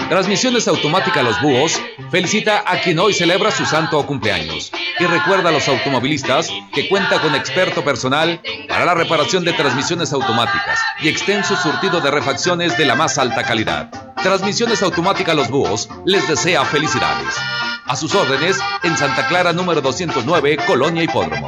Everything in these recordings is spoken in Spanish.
Transmisiones Automática Los Búhos felicita a quien hoy celebra su santo o cumpleaños y recuerda a los automovilistas que cuenta con experto personal para la reparación de transmisiones automáticas y extenso surtido de refacciones de la más alta calidad. Transmisiones Automática Los Búhos les desea felicidades. A sus órdenes en Santa Clara número 209, Colonia Hipódromo.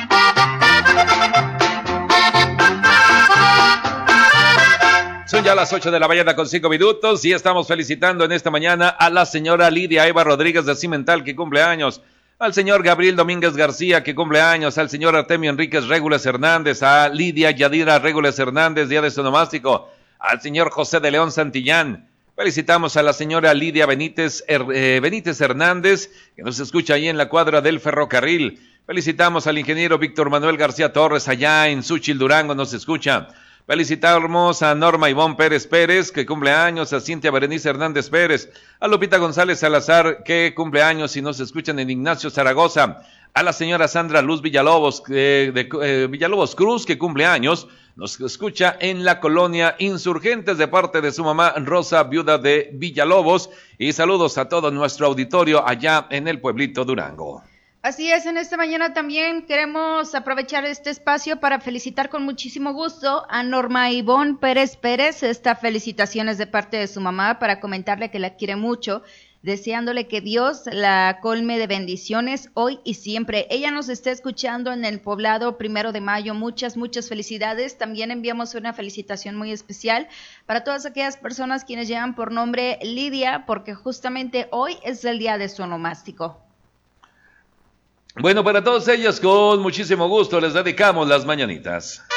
Son ya las 8 de la mañana con 5 minutos y estamos felicitando en esta mañana a la señora Lidia Eva Rodríguez de Cimental, que cumple años, al señor Gabriel Domínguez García, que cumple años, al señor Artemio Enríquez Régules Hernández, a Lidia Yadira Régules Hernández, día de su nomástico, al señor José de León Santillán. Felicitamos a la señora Lidia Benítez Hernández, que nos escucha ahí en la cuadra del ferrocarril. Felicitamos al ingeniero Víctor Manuel García Torres, allá en Xúchil, Durango, nos escucha. Felicitamos a Norma Ivonne Pérez Pérez, que cumple años, a Cintia Berenice Hernández Pérez, a Lupita González Salazar, que cumple años y nos escuchan en Ignacio Zaragoza, a la señora Sandra Luz Villalobos, Villalobos Cruz, que cumple años, nos escucha en la colonia Insurgentes de parte de su mamá Rosa, viuda de Villalobos, y saludos a todo nuestro auditorio allá en el pueblito Durango. Así es, en esta mañana también queremos aprovechar este espacio para felicitar con muchísimo gusto a Norma Ivonne Pérez Pérez. Esta felicitación es de parte de su mamá para comentarle que la quiere mucho, deseándole que Dios la colme de bendiciones hoy y siempre. Ella nos está escuchando en el poblado 1 de Mayo. Muchas felicidades. También enviamos una felicitación muy especial para todas aquellas personas quienes llevan por nombre Lidia, porque justamente hoy es el día de su onomástico. Bueno, para todos ellos, con muchísimo gusto, les dedicamos las mañanitas.